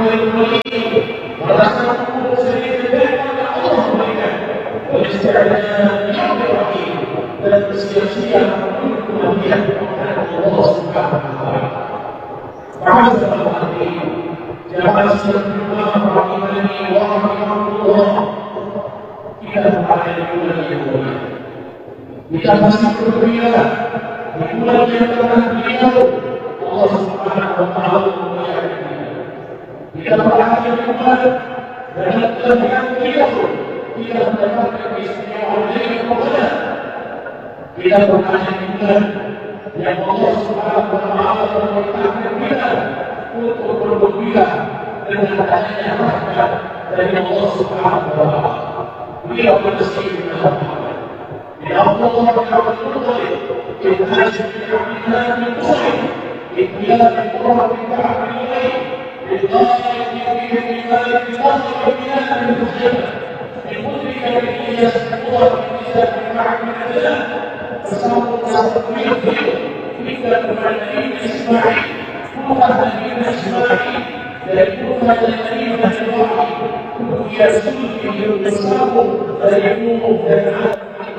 Kita masih berbeda di bulan yang telah beliau Allah Subhanahu wa Ta'ala memuliakan kita. Kita berhasil kembali dan dengan beliau kita mendapatkan keistimewaan dari kepada kita berhasil kembali yang Allah Subhanahu wa Ta'ala memerintahkan kita untuk berbeda dengan adanya rahmat dari Allah Subhanahu wa Ta'ala. Beliau bersih dengan يا الله محمد المطلب إذ هاجم بالعبدان من قصر إذ بلاد القرى بالكعب الليل بالغاية فيه بمالك الناصر ببلاد المسلمة المدرك بالإياس الله بالنساء معك من الأدلة فصار الناس يغفر مثل المعلمين إسماعيل كلها الذين إسماعيل ليكونها الذين الواحد يسود في الإسلام فيكون جمعا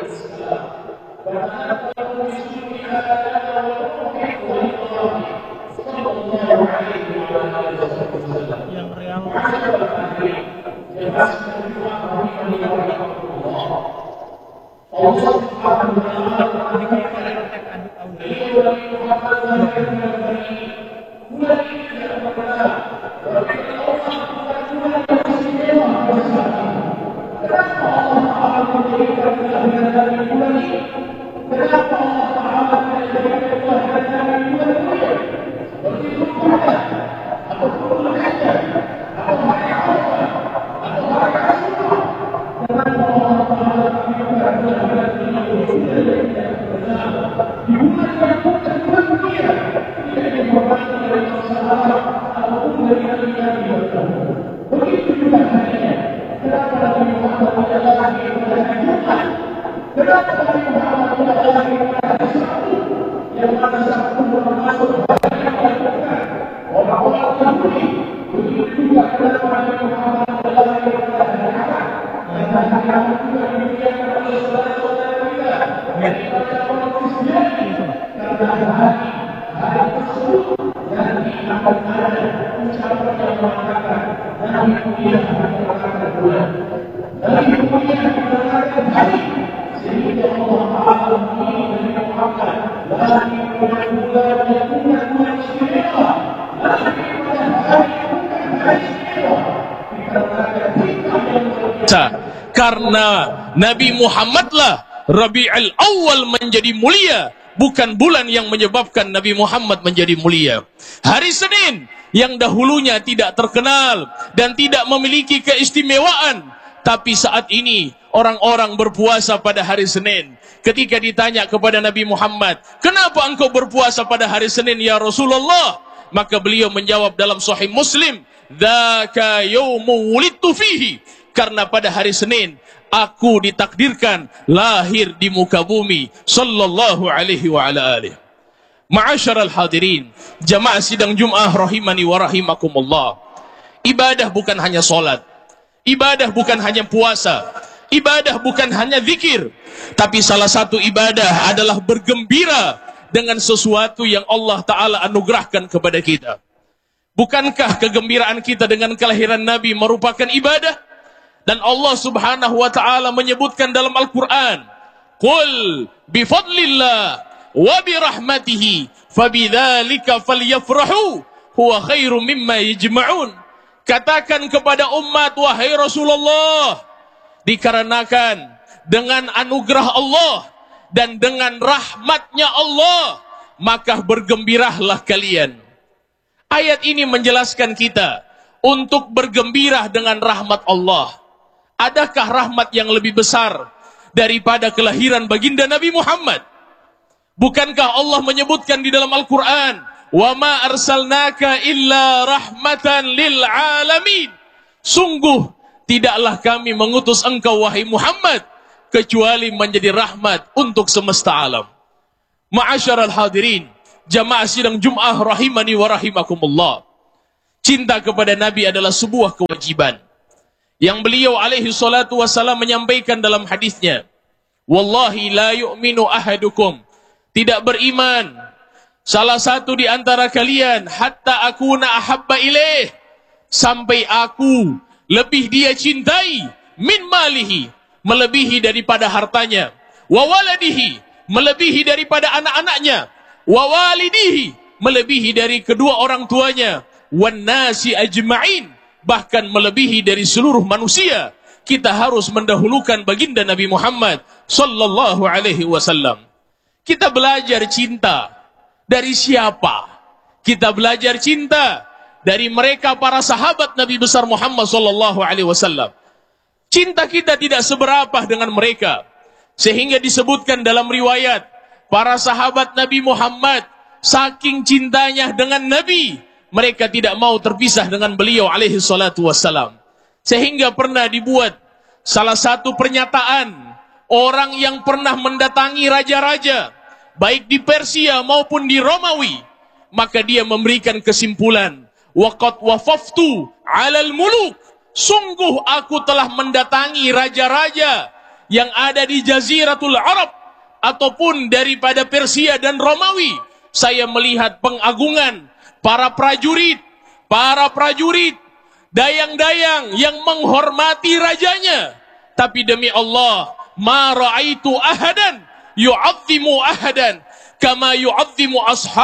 yang real karena Nabi Muhammadlah Rabi'ul Awal menjadi mulia, bukan bulan yang menyebabkan Nabi Muhammad menjadi mulia. Hari Senin yang dahulunya tidak terkenal dan tidak memiliki keistimewaan, tapi saat ini orang-orang berpuasa pada hari Senin. Ketika ditanya kepada Nabi Muhammad, kenapa engkau berpuasa pada hari Senin ya Rasulullah? Maka beliau menjawab dalam Sahih Muslim, dzaka yaumu wulidtu fihi, karena pada hari Senin aku ditakdirkan lahir di muka bumi. Sallallahu alaihi wa ala alihi. Ma'asyiral hadirin, jamaah sidang Jumat rahimani wa rahimakumullah. Ibadah bukan hanya salat, ibadah bukan hanya puasa, ibadah bukan hanya zikir, tapi salah satu ibadah adalah bergembira dengan sesuatu yang Allah Ta'ala anugerahkan kepada kita. Bukankah kegembiraan kita dengan kelahiran Nabi merupakan ibadah? Dan Allah Subhanahu wa Ta'ala menyebutkan dalam Al-Quran, Qul bifadlillah wa birahmatihi fabidzalika falyafrahu huwa khairum mimma yajma'un. Katakan kepada umat, wahai Rasulullah, dikarenakan dengan anugerah Allah dan dengan rahmatnya Allah, maka bergembiralah kalian. Ayat ini menjelaskan kita untuk bergembira dengan rahmat Allah. Adakah rahmat yang lebih besar daripada kelahiran baginda Nabi Muhammad? Bukankah Allah menyebutkan di dalam Al-Quran, wa ma arsalnaka illa rahmatan lil alamin. Sungguh tidaklah kami mengutus engkau wahai Muhammad kecuali menjadi rahmat untuk semesta alam. Ma'asyiral hadirin, jamaah sidang Jumat rahimani wa rahimakumullah. Cinta kepada Nabi adalah sebuah kewajiban yang beliau alaihi salatu wassalam menyampaikan dalam hadisnya. Wallahi la yu'minu ahadukum, tidak beriman salah satu di antara kalian hatta akuna ahabba ilaih, sampai aku lebih dia cintai, min malihi, melebihi daripada hartanya, wa waladihi, melebihi daripada anak-anaknya, wa walidihi, melebihi dari kedua orang tuanya, wan nasi ajma'in, bahkan melebihi dari seluruh manusia. Kita harus mendahulukan baginda Nabi Muhammad sallallahu alaihi wasallam. Kita belajar cinta dari siapa? Kita belajar cinta dari mereka para sahabat Nabi besar Muhammad sallallahu alaihi wasallam. Cinta kita tidak seberapa dengan mereka, sehingga disebutkan dalam riwayat para sahabat Nabi Muhammad saking cintanya dengan Nabi, mereka tidak mau terpisah dengan beliau alaihi salatu wassalam. Sehingga pernah dibuat salah satu pernyataan orang yang pernah mendatangi raja-raja, baik di Persia maupun di Romawi, maka dia memberikan kesimpulan, waqad wafaftu 'alal muluk, sungguh aku telah mendatangi raja-raja yang ada di Jaziratul Arab ataupun daripada Persia dan Romawi. Saya melihat pengagungan para prajurit dayang-dayang yang menghormati rajanya. Tapi demi Allah, ma ra'aitu ahadan yu'azzimu ahadan kama yu'azzimu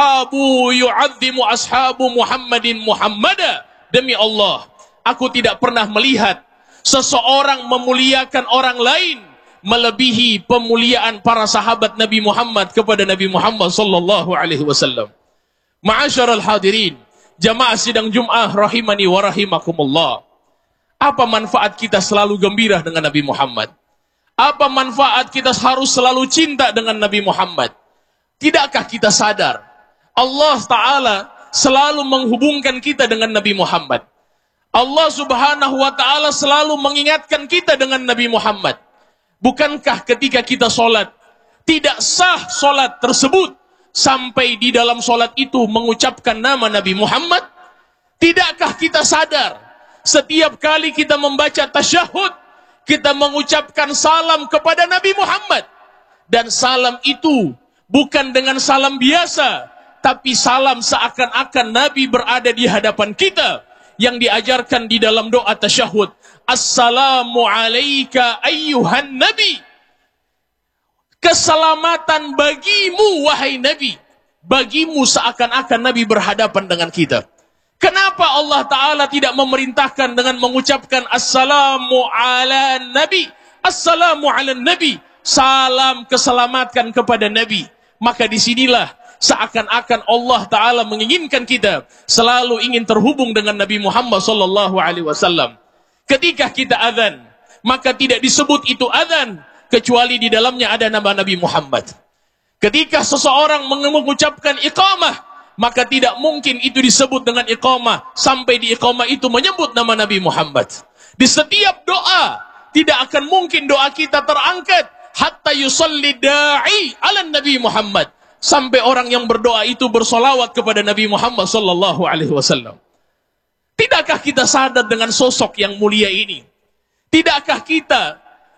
ashabu Muhammadin Muhammada. Demi Allah, aku tidak pernah melihat seseorang memuliakan orang lain melebihi pemuliaan para sahabat Nabi Muhammad kepada Nabi Muhammad sallallahu alaihi wasallam. Ma'asyiral hadirin, jamaah sidang Jum'ah rahimani wa rahimakumullah. Apa manfaat kita selalu gembira dengan Nabi Muhammad? Apa manfaat kita harus selalu cinta dengan Nabi Muhammad? Tidakkah kita sadar Allah Ta'ala selalu menghubungkan kita dengan Nabi Muhammad? Allah Subhanahu wa Ta'ala selalu mengingatkan kita dengan Nabi Muhammad. Bukankah ketika kita sholat, tidak sah sholat tersebut sampai di dalam sholat itu mengucapkan nama Nabi Muhammad? Tidakkah kita sadar setiap kali kita membaca tasyahud, kita mengucapkan salam kepada Nabi Muhammad? Dan salam itu bukan dengan salam biasa, tapi salam seakan-akan Nabi berada di hadapan kita, yang diajarkan di dalam doa tasyahud. Assalamu alayka ayyuhan nabi. Keselamatan bagimu wahai Nabi. Bagimu seakan-akan Nabi berhadapan dengan kita. Kenapa Allah Ta'ala tidak memerintahkan dengan mengucapkan Assalamu ala Nabi, Assalamu ala Nabi, salam keselamatan kepada Nabi? Maka disinilah seakan-akan Allah Ta'ala menginginkan kita selalu ingin terhubung dengan Nabi Muhammad sallallahu alaihi wasallam. Ketika kita azan, maka tidak disebut itu azan kecuali di dalamnya ada nama Nabi Muhammad. Ketika seseorang mengucapkan iqamah, maka tidak mungkin itu disebut dengan iqamah sampai di iqamah itu menyebut nama Nabi Muhammad. Di setiap doa, tidak akan mungkin doa kita terangkat hatta yusalli da'i ala Nabi Muhammad, sampai orang yang berdoa itu bersolawat kepada Nabi Muhammad sallallahu alaihi wasallam. Tidakkah kita sadar dengan sosok yang mulia ini? Tidakkah kita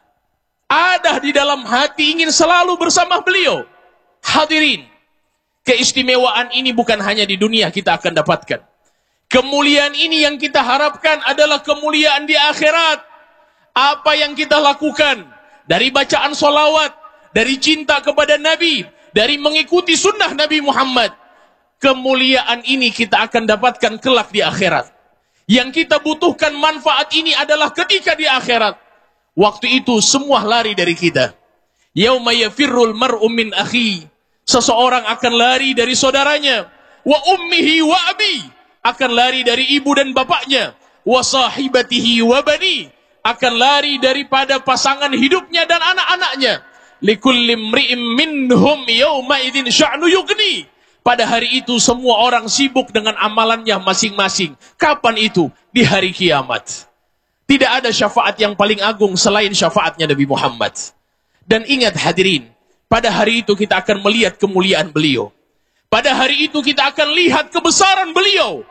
ada di dalam hati ingin selalu bersama beliau? Hadirin, keistimewaan ini bukan hanya di dunia kita akan dapatkan. Kemuliaan ini yang kita harapkan adalah kemuliaan di akhirat. Apa yang kita lakukan dari bacaan solawat, dari cinta kepada Nabi, dari mengikuti sunnah Nabi Muhammad, kemuliaan ini kita akan dapatkan kelak di akhirat. Yang kita butuhkan manfaat ini adalah ketika di akhirat. Waktu itu semua lari dari kita. Yauma yafirrul mar'u min akhi. Seseorang akan lari dari saudaranya. Wa ummihi wa abi. Akan lari dari ibu dan bapaknya. Wa sahibatihi wa bani. Akan lari daripada pasangan hidupnya dan anak-anaknya. Likulli mri'im minhum yawma idzin sya'nu yughni. Pada hari itu semua orang sibuk dengan amalannya masing-masing. Kapan itu? Di hari kiamat. Tidak ada syafaat yang paling agung selain syafaatnya Nabi Muhammad. Dan ingat hadirin, pada hari itu kita akan melihat kemuliaan beliau. Pada hari itu kita akan lihat kebesaran beliau.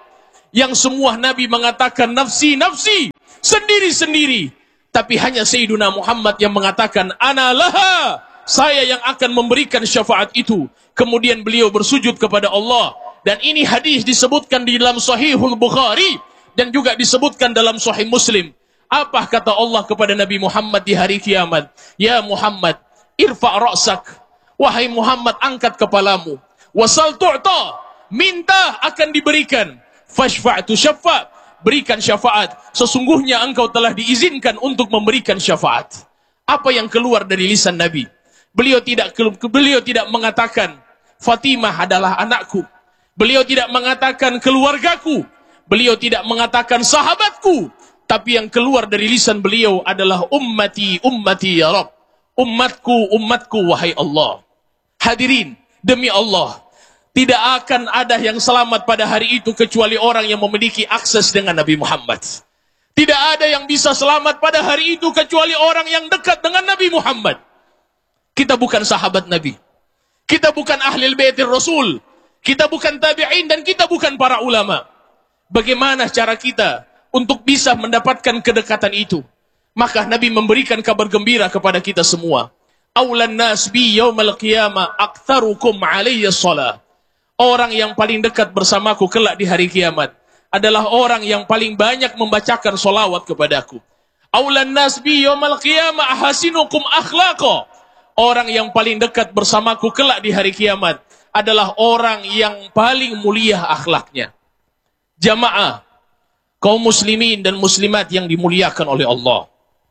yang semua Nabi mengatakan nafsi, nafsi, sendiri-sendiri. Tapi hanya Sayyiduna Muhammad yang mengatakan ana laha, saya yang akan memberikan syafaat itu. Kemudian beliau bersujud kepada Allah. Dan ini hadis disebutkan di dalam Sahihul Bukhari dan juga disebutkan dalam Sahih Muslim. Apa kata Allah kepada Nabi Muhammad di hari kiamat? Ya Muhammad, irfa' ra'sak. Wahai Muhammad, angkat kepalamu. Wasal tu'ta, minta akan diberikan. Fashfa'tu syafa', berikan syafaat. Sesungguhnya engkau telah diizinkan untuk memberikan syafaat. Apa yang keluar dari lisan Nabi? Beliau tidak mengatakan Fatimah adalah anakku. Beliau tidak mengatakan keluargaku. Beliau tidak mengatakan sahabatku. Tapi yang keluar dari lisan beliau adalah ummati, ummati ya Rabb. Umatku, umatku wahai Allah. Hadirin, demi Allah, tidak akan ada yang selamat pada hari itu kecuali orang yang memiliki akses dengan Nabi Muhammad. Tidak ada yang bisa selamat pada hari itu kecuali orang yang dekat dengan Nabi Muhammad. Kita bukan sahabat Nabi. Kita bukan ahli baitir Rasul. Kita bukan tabi'in dan kita bukan para ulama. Bagaimana cara kita untuk bisa mendapatkan kedekatan itu? Maka Nabi memberikan kabar gembira kepada kita semua. Aulan nas bi yaumal qiyamah aktsarukum alayya shalah. Orang yang paling dekat bersamaku kelak di hari kiamat adalah orang yang paling banyak membacakan sholawat kepadaku. Aulan nas bi yaumal qiyamah ahasinukum akhlaqa. Orang yang paling dekat bersamaku kelak di hari kiamat adalah orang yang paling mulia akhlaknya. Jamaah, kaum muslimin dan muslimat yang dimuliakan oleh Allah.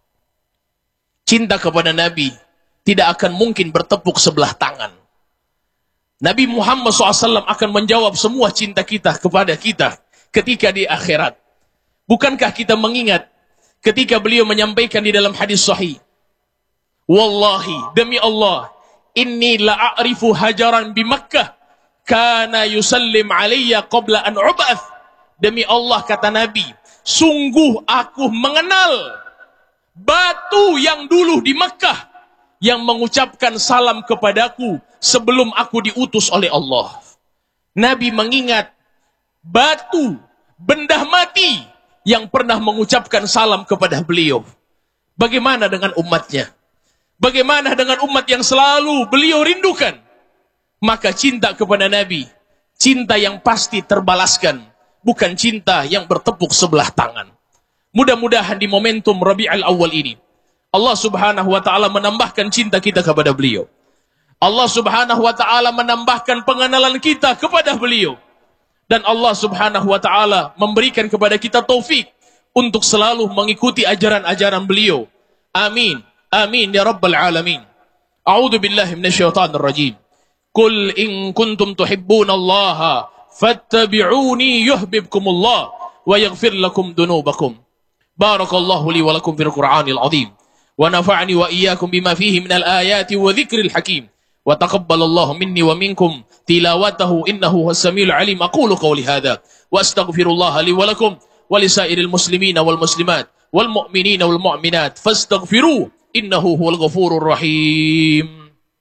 Cinta kepada Nabi tidak akan mungkin bertepuk sebelah tangan. Nabi Muhammad SAW akan menjawab semua cinta kita kepada kita ketika di akhirat. Bukankah kita mengingat ketika beliau menyampaikan di dalam hadis sahih, wallahi, demi Allah, inni la'arifu hajaran bi Makkah kana yusallim alayya qabla an ub'ath. Demi Allah, kata Nabi, sungguh aku mengenal batu yang dulu di Makkah yang mengucapkan salam kepadaku sebelum aku diutus oleh Allah. Nabi mengingat batu, benda mati yang pernah mengucapkan salam kepada beliau. Bagaimana dengan umatnya? Bagaimana dengan umat yang selalu beliau rindukan? Maka cinta kepada Nabi, cinta yang pasti terbalaskan. Bukan cinta yang bertepuk sebelah tangan. Mudah-mudahan di momentum Rabi'ul Awal ini, Allah subhanahu wa ta'ala menambahkan cinta kita kepada beliau. Allah subhanahu wa ta'ala menambahkan pengenalan kita kepada beliau. Dan Allah subhanahu wa ta'ala memberikan kepada kita taufik untuk selalu mengikuti ajaran-ajaran beliau. Amin. Amin ya Rabbal Alamin. A'udhu billahi minasyaitanir rajim. Qul in kuntum tuhibbuna Allaha fattabi'uni yuhibbukumullah wa yaghfir lakum dunubakum. Barakallahu li wa lakum fil Qur'anil azim wa nafa'ani wa iyyakum bima fihi minal ayati wa dzikril hakim wa taqabbalallahu minni wa minkum tilawatahu innahu was-samiul alim. Aqulu qawli hadza wa astaghfirullaha li wa lakum wa lisairil muslimina wal muslimat wal mu'minina wal mu'minat fastaghfiruhu innahu huwal ghafurur rahim.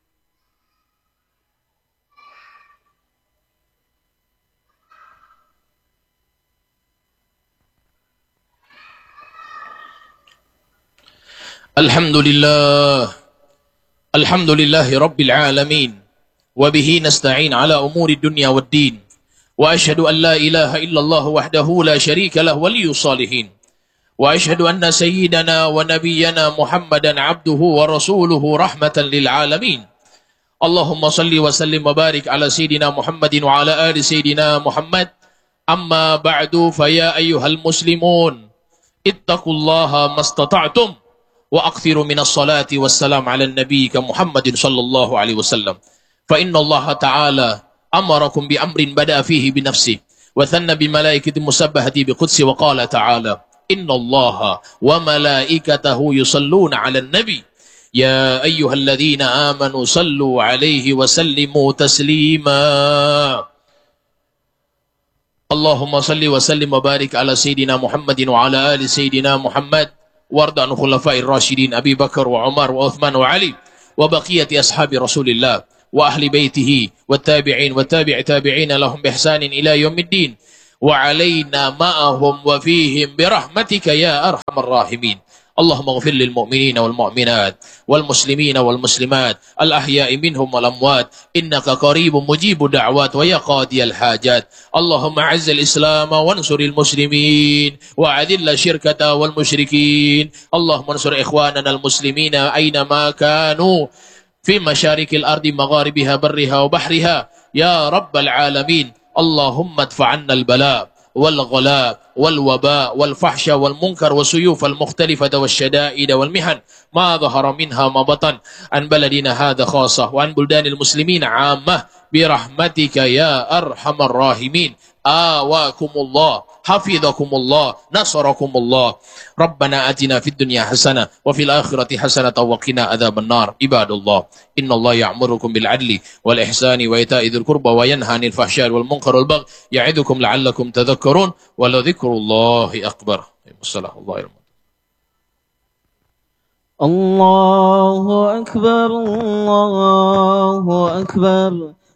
Alhamdulillahi Rabbil Alamin wa bihi nasta'in ala umuri dunya wad din wa ashhadu an la ilaha illallah wahdahu la syarika lah waliyus salihin wa ashhadu anna sayyidana wa nabiyyana Muhammadan abduhu wa rasuluhu rahmatan lil alamin. Allahumma salli wa sallim wa barik ala sayyidina Muhammadin wa ala ali sayyidina Muhammad. Amma ba'du, fa ya ayyuhal muslimun ittaqullaha mastata'tum wa akthiru minas salati wassalam ala nabiyyika Muhammadin sallallahu alaihi wasallam. Fa inna Allah ta'ala amarakum bi amrin bada fihi bi nafsi wa thanna bi malaikati musabbahati bi qudsi wa qala ta'ala inna Allah wa malaikatahu yusalluna ala nabi ya ayyuhalladzina amanu sallu alaihi wa sallimu taslima. Allahumma salli wa sallim wa barik ala sayyidina Muhammadin wa ala ali sayyidina Muhammad warda an khulafa'ir rasyidin Abi Bakar wa Umar wa Uthman wa Ali wa baqiyati ashabi Rasulillah wa ahli baitihi wa tabi'in wa tabi'i tabi'ina lahum bi ihsanin ila yaumiddin وعلينا معهم وفيهم برحمتك يا أرحم الراحمين. اللهم اغفر للمؤمنين والمؤمنات والمسلمين والمسلمات الأحياء منهم والأموات إنك قريب مجيب دعوات ويا قاضي الحاجات. اللهم أعز الإسلام وانصر المسلمين وأذل الشركة والمشركين. اللهم انصر إخواننا المسلمين أينما كانوا في مشارق الأرض مغاربها برها وبحرها يا رب العالمين. اللهم ادفع عنا البلاء والغلاء والوباء والفحش والمنكر والسيوف المختلفة والشدائد والمحن ما ظهر منها ما بطن عن بلدنا هذا خاصة وعن بلدان المسلمين عامة برحمتك يا أرحم الراحمين. آواكم الله، حفظكم الله، نصركم الله. ربنا آتنا في الدنيا حسنة وفي الآخرة حسنة وقنا عذاب النار. عباد الله، إن الله يأمركم بالعدل والإحسان وإيتاء ذي القربى وينهى عن الفحشاء والمنكر والبغي يعظكم لعلكم تذكرون ولذكر الله أكبر. الصلاة الله يرحمه. الله أكبر الله أكبر.